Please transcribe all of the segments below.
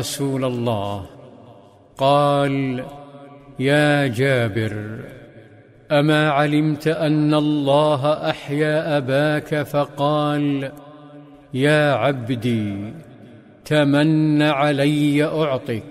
رسول الله؟ قال: يا جابر، أما علمت أن الله أحيا أباك فقال: يا عبدي تمن علي أعطك؟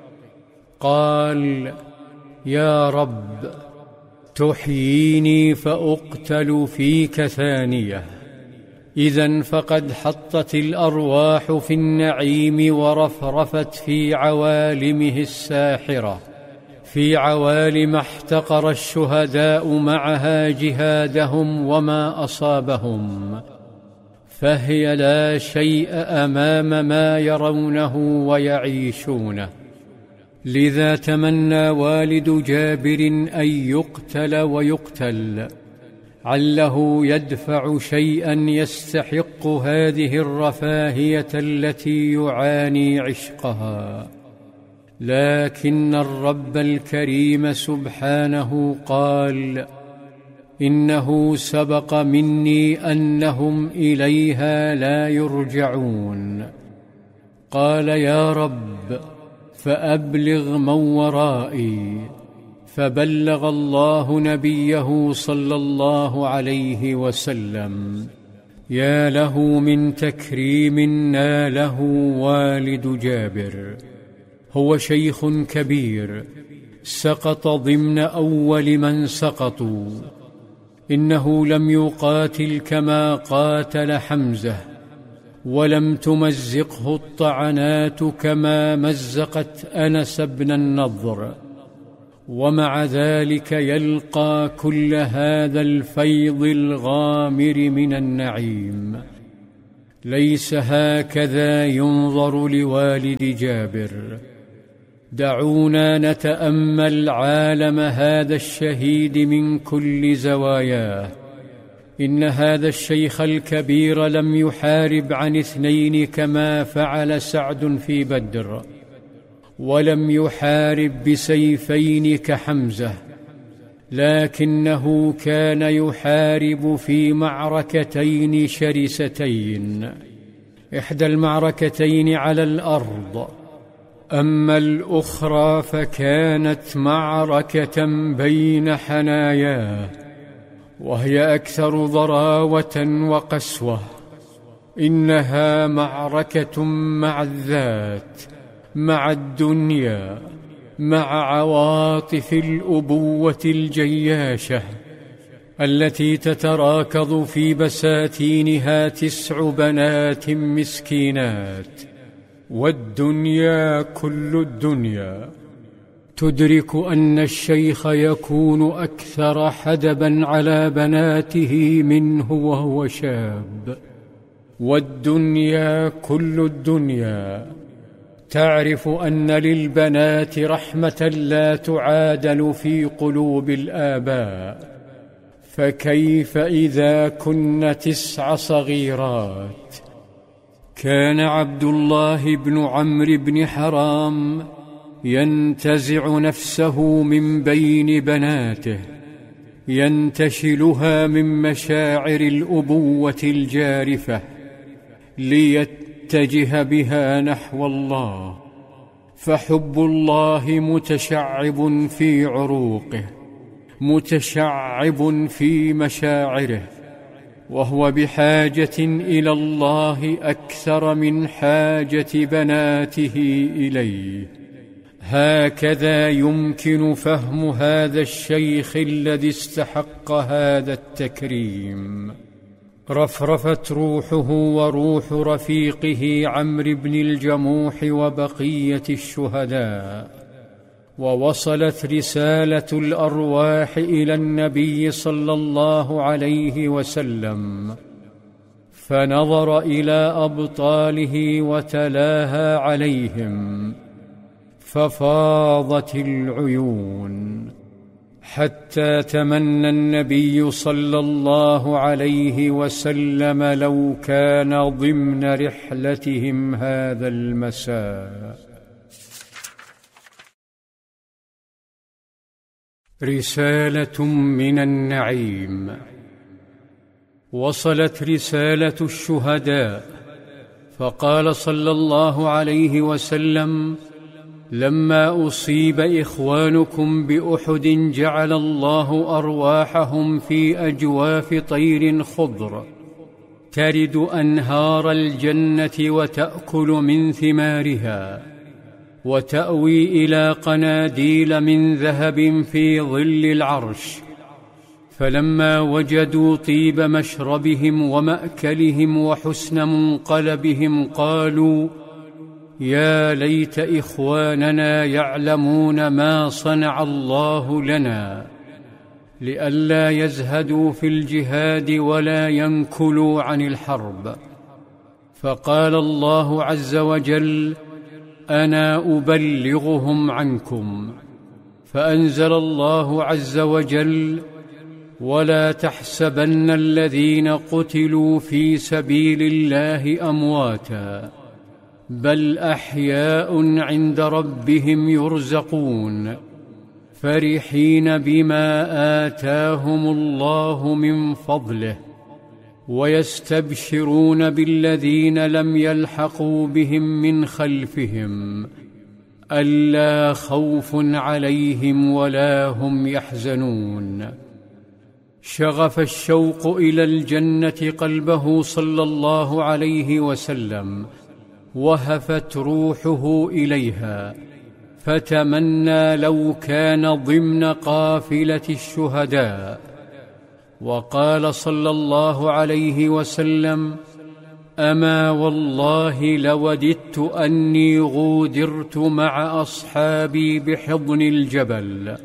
قال: يا رب، تحييني فأقتل فيك ثانية. إذن فقد حطت الأرواح في النعيم ورفرفت في عوالمه الساحرة، في عوالم احتقر الشهداء معها جهادهم وما أصابهم، فهي لا شيء أمام ما يرونه ويعيشونه. لذا تمنى والد جابر أن يقتل ويقتل، عله يدفع شيئا يستحق هذه الرفاهية التي يعاني عشقها. لكن الرب الكريم سبحانه قال: إنه سبق مني أنهم إليها لا يرجعون. قال: يا رب، فأبلغ من ورائي. فبلغ الله نبيه صلى الله عليه وسلم. يا له من تكريم ناله والد جابر. هو شيخ كبير سقط ضمن أول من سقطوا. إنه لم يقاتل كما قاتل حمزة، ولم تمزقه الطعنات كما مزقت أنس بن النضر، ومع ذلك يلقى كل هذا الفيض الغامر من النعيم. ليس هكذا ينظر لوالد جابر. دعونا نتأمل عالم هذا الشهيد من كل زواياه. إن هذا الشيخ الكبير لم يحارب عن اثنين كما فعل سعد في بدر، ولم يحارب بسيفين كحمزة، لكنه كان يحارب في معركتين شرستين. إحدى المعركتين على الأرض، أما الأخرى فكانت معركة بين حناياه، وهي أكثر ضراوة وقسوة. إنها معركة مع الذات، مع الدنيا، مع عواطف الأبوة الجياشة التي تتراكض في بساتينها 9 بنات مسكينات، والدنيا كل الدنيا. تدرك أن الشيخ يكون أكثر حدبا على بناته منه وهو شاب، والدنيا كل الدنيا. تعرف أن للبنات رحمة لا تعادل في قلوب الآباء، فكيف إذا كن 9 صغيرات؟ كان عبد الله بن عمرو بن حرام ينتزع نفسه من بين بناته، ينتشلها من مشاعر الأبوة الجارفة ليتجه بها نحو الله، فحب الله متشعب في عروقه، متشعب في مشاعره، وهو بحاجة إلى الله أكثر من حاجة بناته إليه. هكذا يمكن فهم هذا الشيخ الذي استحق هذا التكريم. رفرفت روحه وروح رفيقه عمرو بن الجموح وبقية الشهداء، ووصلت رسالة الأرواح إلى النبي صلى الله عليه وسلم، فنظر إلى أبطاله وتلاها عليهم، ففاضت العيون، حتى تمنى النبي صلى الله عليه وسلم لو كان ضمن رحلتهم هذا المساء. رسالة من النعيم. وصلت رسالة الشهداء، فقال صلى الله عليه وسلم: لما أصيب إخوانكم بأحد جعل الله أرواحهم في أجواف طير خضر ترد أنهار الجنة وتأكل من ثمارها، وتأوي إلى قناديل من ذهب في ظل العرش. فلما وجدوا طيب مشربهم ومأكلهم وحسن منقلبهم قالوا: يا ليت إخواننا يعلمون ما صنع الله لنا، لئلا يزهدوا في الجهاد ولا ينكلوا عن الحرب. فقال الله عز وجل: أنا أبلغهم عنكم. فأنزل الله عز وجل: ولا تحسبن الذين قتلوا في سبيل الله أمواتا بل أحياء عند ربهم يرزقون فرحين بما آتاهم الله من فضله ويستبشرون بالذين لم يلحقوا بهم من خلفهم ألا خوف عليهم ولا هم يحزنون. شغف الشوق إلى الجنة قلبه صلى الله عليه وسلم، وهفت روحه إليها، فتمنى لو كان ضمن قافلة الشهداء. وقال صلى الله عليه وسلم: أما والله لوددت أني غودرت مع أصحابي بحضن الجبل.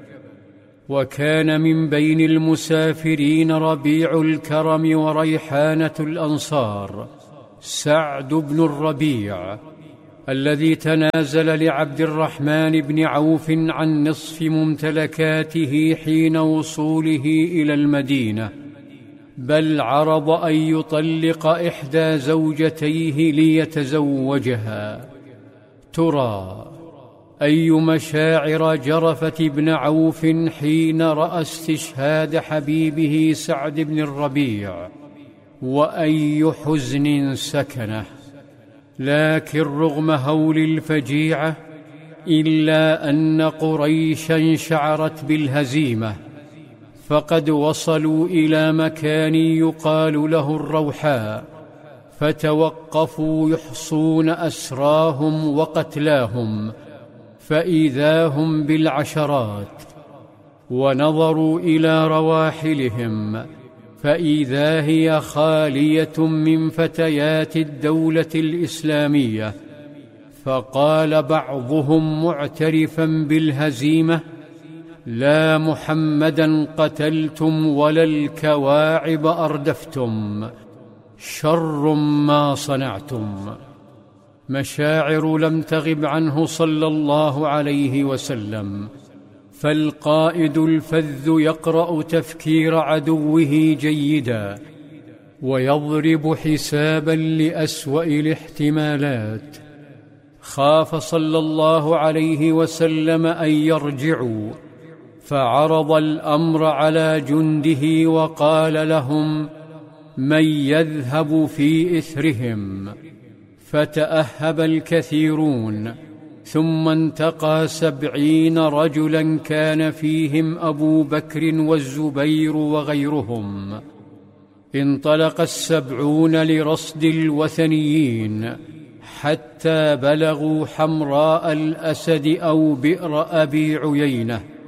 وكان من بين المسافرين ربيع الكرم وريحانة الأنصار سعد بن الربيع، الذي تنازل لعبد الرحمن بن عوف عن نصف ممتلكاته حين وصوله إلى المدينة، بل عرض أن يطلق إحدى زوجتيه ليتزوجها. ترى أي مشاعر جرفت ابن عوف حين رأى استشهاد حبيبه سعد بن الربيع، وأي حزن سكنه. لكن رغم هول الفجيعة إلا أن قريشا شعرت بالهزيمة، فقد وصلوا إلى مكان يقال له الروحاء، فتوقفوا يحصون أسراهم وقتلاهم، فإذا هم بالعشرات. ونظروا إلى رواحلهم فإذا هي خالية من فتيات الدولة الإسلامية. فقال بعضهم معترفا بالهزيمة: لا محمدا قتلتم ولا الكواعب أردفتم، شر ما صنعتم. مشاعر لم تغب عنه صلى الله عليه وسلم، فالقائد الفذ يقرأ تفكير عدوه جيدا، ويضرب حسابا لأسوأ الاحتمالات. خاف صلى الله عليه وسلم أن يرجعوا، فعرض الأمر على جنده وقال لهم: من يذهب في إثرهم؟ فتأهب الكثيرون، ثم انتقى 70 رجلا كان فيهم أبو بكر والزبير وغيرهم. انطلق 70 لرصد الوثنيين حتى بلغوا حمراء الأسد أو بئر أبي عيينة،